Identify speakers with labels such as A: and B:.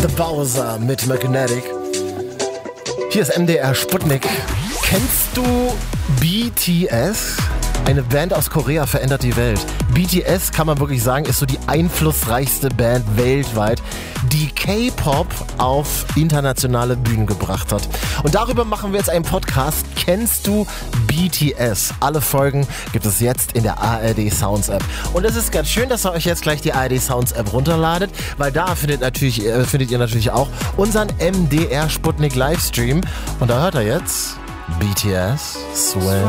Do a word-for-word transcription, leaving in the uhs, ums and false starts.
A: The Bowser mit Magnetic. Hier ist M D R Sputnik. Kennst du B T S? Eine Band aus Korea verändert die Welt. B T S, kann man wirklich sagen, ist so die einflussreichste Band weltweit, die K-Pop auf internationale Bühnen gebracht hat. Und darüber machen wir jetzt einen Podcast. Kennst du B T S? Alle Folgen gibt es jetzt in der A R D Sounds App. Und es ist ganz schön, dass ihr euch jetzt gleich die A R D Sounds App runterladet, weil da findet, natürlich, äh, findet ihr natürlich auch unseren M D R Sputnik Livestream. Und da hört ihr jetzt B T S, Swell.